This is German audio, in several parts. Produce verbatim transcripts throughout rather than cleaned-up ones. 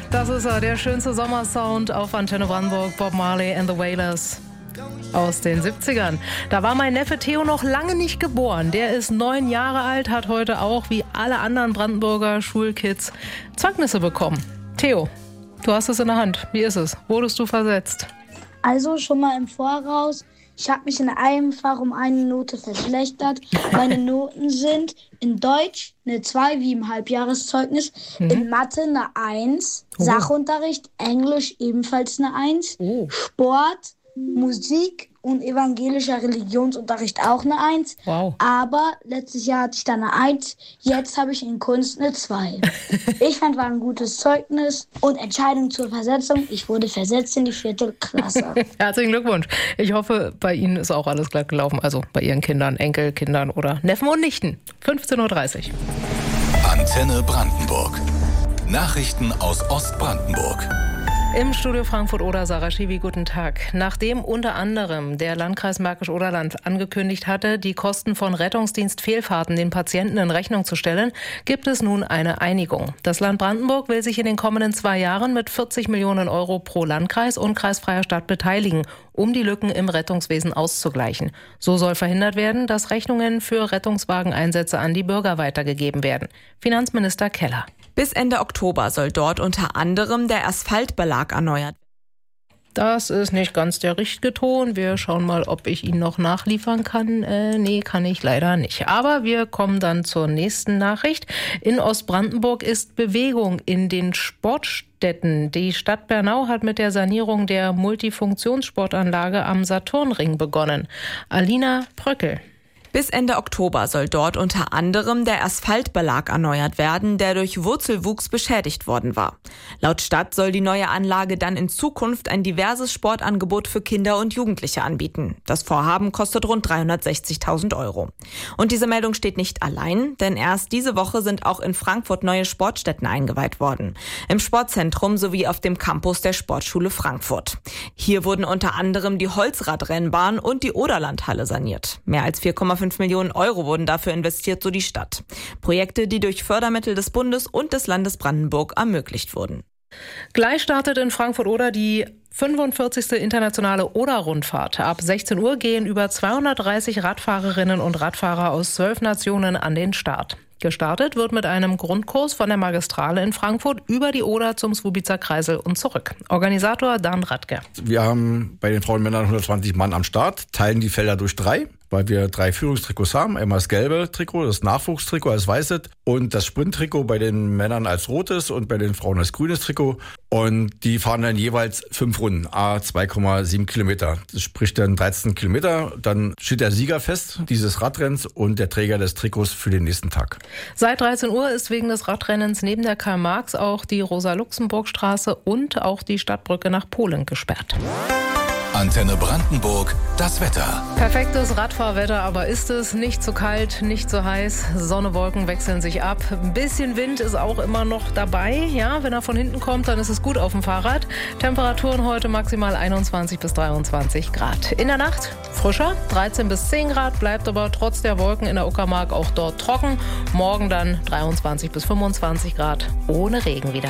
Das ist er, der schönste Sommersound auf Antenne Brandenburg, Bob Marley and the Wailers aus den siebzigern. Da war mein Neffe Theo noch lange nicht geboren. Der ist neun Jahre alt, hat heute auch wie alle anderen Brandenburger Schulkids Zeugnisse bekommen. Theo, du hast es in der Hand. Wie ist es? Wurdest du versetzt? Also schon mal im Voraus. Ich habe mich in einem Fach um eine Note verschlechtert. Meine Noten sind in Deutsch eine zwei, wie im Halbjahreszeugnis, mhm. in Mathe eine eins, oh. Sachunterricht, Englisch ebenfalls eine eins, oh. Sport, Musik und evangelischer Religionsunterricht auch eine eins. Wow. Aber letztes Jahr hatte ich dann eine eins, jetzt habe ich in Kunst eine zwei. Ich fand, war ein gutes Zeugnis und Entscheidung zur Versetzung. Ich wurde versetzt in die vierte Klasse. Herzlichen Glückwunsch. Ich hoffe, bei Ihnen ist auch alles glatt gelaufen. Also bei Ihren Kindern, Enkelkindern oder Neffen und Nichten. fünfzehn Uhr dreißig. Antenne Brandenburg. Nachrichten aus Ostbrandenburg. Im Studio Frankfurt-Oder, Sarah Schiwi, guten Tag. Nachdem unter anderem der Landkreis Märkisch-Oderland angekündigt hatte, die Kosten von Rettungsdienstfehlfahrten den Patienten in Rechnung zu stellen, gibt es nun eine Einigung. Das Land Brandenburg will sich in den kommenden zwei Jahren mit vierzig Millionen Euro pro Landkreis und kreisfreier Stadt beteiligen, um die Lücken im Rettungswesen auszugleichen. So soll verhindert werden, dass Rechnungen für Rettungswageneinsätze an die Bürger weitergegeben werden. Finanzminister Keller. Bis Ende Oktober soll dort unter anderem der Asphaltbelag erneuert werden. Das ist nicht ganz der richtige Ton. Wir schauen mal, ob ich ihn noch nachliefern kann. Äh, nee, kann ich leider nicht. Aber wir kommen dann zur nächsten Nachricht. In Ostbrandenburg ist Bewegung in den Sportstätten. Die Stadt Bernau hat mit der Sanierung der Multifunktionssportanlage am Saturnring begonnen. Alina Pröckel. Bis Ende Oktober soll dort unter anderem der Asphaltbelag erneuert werden, der durch Wurzelwuchs beschädigt worden war. Laut Stadt soll die neue Anlage dann in Zukunft ein diverses Sportangebot für Kinder und Jugendliche anbieten. Das Vorhaben kostet rund dreihundertsechzigtausend Euro. Und diese Meldung steht nicht allein, denn erst diese Woche sind auch in Frankfurt neue Sportstätten eingeweiht worden. Im Sportzentrum sowie auf dem Campus der Sportschule Frankfurt. Hier wurden unter anderem die Holzradrennbahn und die Oderlandhalle saniert. Mehr als vier Komma fünf Millionen Euro wurden dafür investiert, so die Stadt. Projekte, die durch Fördermittel des Bundes und des Landes Brandenburg ermöglicht wurden. Gleich startet in Frankfurt-Oder die fünfundvierzigste internationale Oder-Rundfahrt. Ab sechzehn Uhr gehen über zweihundertdreißig Radfahrerinnen und Radfahrer aus zwölf Nationen an den Start. Gestartet wird mit einem Grundkurs von der Magistrale in Frankfurt über die Oder zum Swubitzer Kreisel und zurück. Organisator Dan Radke. Wir haben bei den Frauen und Männern hundertzwanzig Mann am Start, teilen die Felder durch drei, weil wir drei Führungstrikots haben. Einmal das gelbe Trikot, das Nachwuchstrikot als weißes und das Sprinttrikot bei den Männern als rotes und bei den Frauen als grünes Trikot. Und die fahren dann jeweils fünf Runden, a zwei Komma sieben Kilometer. Das spricht dann dreizehn Kilometer. Dann steht der Sieger fest dieses Radrenns und der Träger des Trikots für den nächsten Tag. Seit dreizehn Uhr ist wegen des Radrennens neben der Karl-Marx auch die Rosa-Luxemburg-Straße und auch die Stadtbrücke nach Polen gesperrt. Antenne Brandenburg, das Wetter. Perfektes Radfahrwetter, aber ist es nicht zu kalt, nicht zu heiß. Sonne, Wolken wechseln sich ab. Ein bisschen Wind ist auch immer noch dabei. Ja, wenn er von hinten kommt, dann ist es gut auf dem Fahrrad. Temperaturen heute maximal einundzwanzig bis dreiundzwanzig Grad. In der Nacht frischer, dreizehn bis zehn Grad, bleibt aber trotz der Wolken in der Uckermark auch dort trocken. Morgen dann dreiundzwanzig bis fünfundzwanzig Grad, ohne Regen wieder.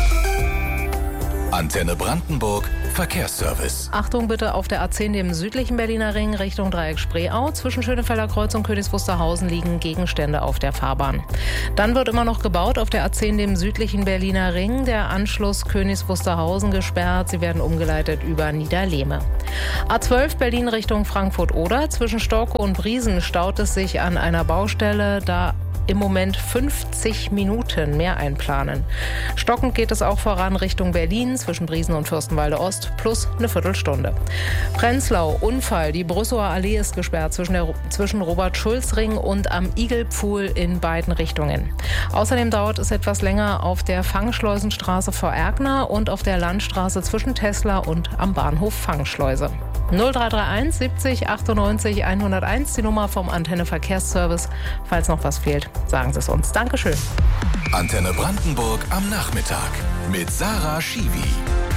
Antenne Brandenburg, Verkehrsservice. Achtung bitte auf der A zehn, dem südlichen Berliner Ring, Richtung Dreieck Spreeau. Zwischen Schönefelder Kreuz und Königs Wusterhausen liegen Gegenstände auf der Fahrbahn. Dann wird immer noch gebaut auf der A zehn, dem südlichen Berliner Ring. Der Anschluss Königs Wusterhausen gesperrt. Sie werden umgeleitet über Niederlehme. A zwölf, Berlin Richtung Frankfurt-Oder. Zwischen Storkow und Briesen staut es sich an einer Baustelle. Da im Moment fünfzig Minuten mehr einplanen. Stockend geht es auch voran Richtung Berlin, zwischen Briesen und Fürstenwalde Ost, plus eine Viertelstunde. Prenzlau, Unfall. Die Brüssower Allee ist gesperrt zwischen, der, zwischen Robert-Schulz-Ring und am Igelpfuhl in beiden Richtungen. Außerdem dauert es etwas länger auf der Fangschleusenstraße vor Erkner und auf der Landstraße zwischen Tesla und am Bahnhof Fangschleuse. null drei drei eins siebzig achtundneunzig hunderteins, die Nummer vom Antenne Verkehrsservice. Falls noch was fehlt, sagen Sie es uns. Dankeschön. Antenne Brandenburg am Nachmittag mit Sarah Schiwi.